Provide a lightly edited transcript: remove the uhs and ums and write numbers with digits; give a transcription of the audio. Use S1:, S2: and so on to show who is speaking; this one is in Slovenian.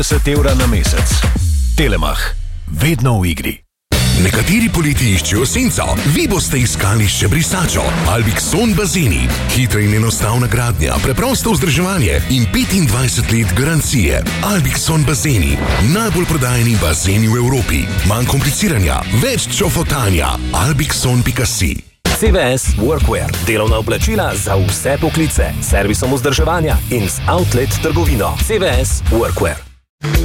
S1: € na mesec. Telemach. Vedno v igri.
S2: Nekateri poleti iščejo senco, vi boste iskali še brisačo. Albixon bazeni. Hitra in enostavna gradnja, preprosto vzdrževanje in 25 let garancije. Albixon bazeni. Najbolj prodajeni bazeni v Evropi. Manj kompliciranja, več čofotanja. Albixon.si.
S3: CVS Workwear. Delovna oblačila za vse poklice. Servisom vzdrževanja in z outlet trgovino. CVS Workwear.